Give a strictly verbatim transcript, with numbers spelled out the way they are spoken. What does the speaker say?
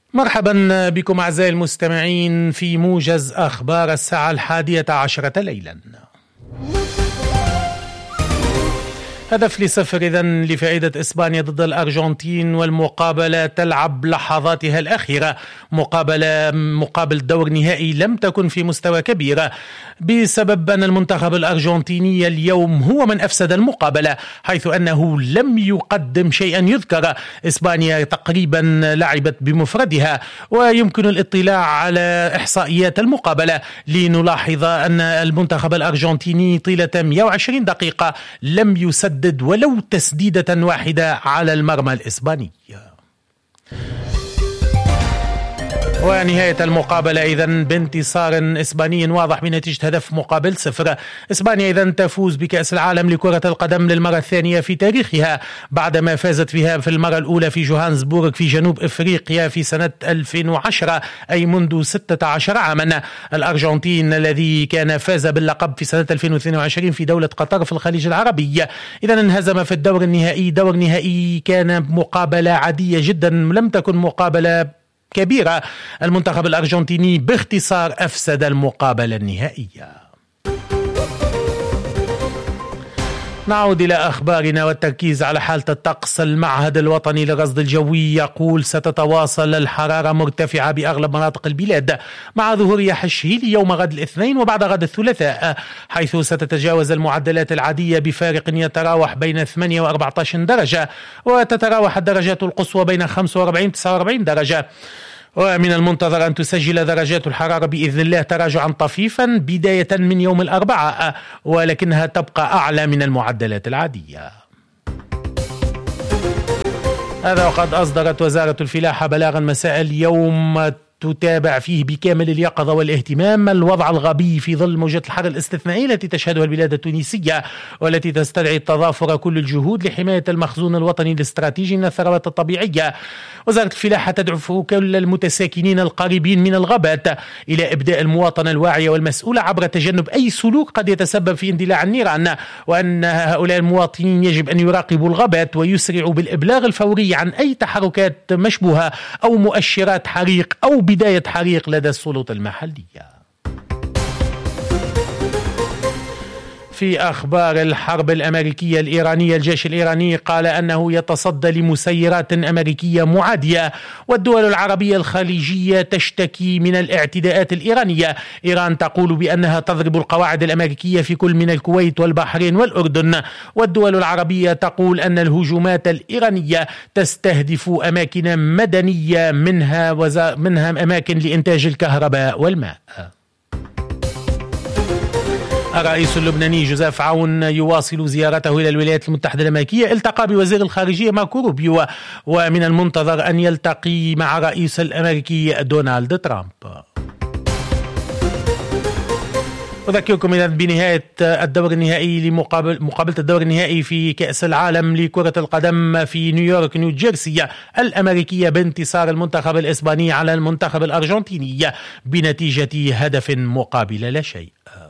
مرحبا بكم أعزائي المستمعين في موجز أخبار الساعة الحادية عشرة ليلا. هدف لصفر إذن لفائدة إسبانيا ضد الأرجنتين، والمقابلة تلعب لحظاتها الأخيرة. مقابلة مقابل دور نهائي لم تكن في مستوى كبير بسبب أن المنتخب الأرجنتيني اليوم هو من أفسد المقابلة، حيث أنه لم يقدم شيئا يذكر. إسبانيا تقريبا لعبت بمفردها، ويمكن الاطلاع على إحصائيات المقابلة لنلاحظ أن المنتخب الأرجنتيني طيلة مئة وعشرين دقيقة لم يسدد ولو تسديدة واحدة على المرمى الإسباني. ونهاية المقابلة إذن بانتصار إسباني واضح بنتيجة هدف مقابل صفر. إسبانيا إذن تفوز بكأس العالم لكرة القدم للمرة الثانية في تاريخها بعدما فازت فيها في المرة الأولى في جوهانسبورغ في جنوب إفريقيا في سنة ألفين وعشرة، أي منذ ستة عشر عاما. الأرجنتين الذي كان فاز باللقب في سنة ألفين واثنين وعشرين في دولة قطر في الخليج العربي إذن انهزم في الدور النهائي. دور نهائي كان مقابلة عادية جدا، لم تكن مقابلة كبيرة. المنتخب الأرجنتيني باختصار أفسد المقابلة النهائية. نعود إلى أخبارنا والتركيز على حالة الطقس. المعهد الوطني للرصد الجوي يقول ستتواصل الحرارة مرتفعة بأغلب مناطق البلاد مع ظهور رياح الشهيل يوم غد الاثنين وبعد غد الثلاثاء، حيث ستتجاوز المعدلات العادية بفارق يتراوح بين ثمانية وأربعة عشر درجة، وتتراوح الدرجات القصوى بين خمسة وأربعين وتسعة وأربعين درجة. ومن المنتظر أن تسجل درجات الحرارة بإذن الله تراجعا طفيفا بداية من يوم الأربعاء، ولكنها تبقى أعلى من المعدلات العادية. هذا وقد أصدرت وزارة الفلاحة بلاغا مساء اليوم تتابع فيه بكامل اليقظة والاهتمام الوضع الغبي في ظل موجة الحر الاستثنائية التي تشهدها البلاد التونسية، والتي تستدعي تضافر كل الجهود لحماية المخزون الوطني الاستراتيجي من الثروات الطبيعية. وزارة الفلاحة تدعو كل المتساكنين القريبين من الغابات إلى إبداء المواطنة الواعية والمسؤولة عبر تجنب أي سلوك قد يتسبب في اندلاع النيران، وأن هؤلاء المواطنين يجب أن يراقبوا الغابات ويسرعوا بالإبلاغ الفوري عن أي تحركات مشبوهة أو مؤشرات حريق أو بداية حريق لدى السلطات المحلية. في أخبار الحرب الأمريكية الإيرانية، الجيش الإيراني قال أنه يتصدى لمسيرات أمريكية معادية، والدول العربية الخليجية تشتكي من الاعتداءات الإيرانية. إيران تقول بأنها تضرب القواعد الأمريكية في كل من الكويت والبحرين والأردن، والدول العربية تقول أن الهجومات الإيرانية تستهدف أماكن مدنية منها, وزا منها أماكن لإنتاج الكهرباء والماء. الرئيس اللبناني جوزيف عون يواصل زيارته إلى الولايات المتحدة الأمريكية، التقى بوزير الخارجية ماركو روبيو، ومن المنتظر أن يلتقي مع الرئيس الأمريكي دونالد ترامب. أذكركم إذن بنهاية الدور النهائي لمقابل مقابلة الدور النهائي في كأس العالم لكرة القدم في نيويورك نيو جيرسي الأمريكية بانتصار المنتخب الإسباني على المنتخب الأرجنتيني بنتيجة هدف مقابل لا شيء.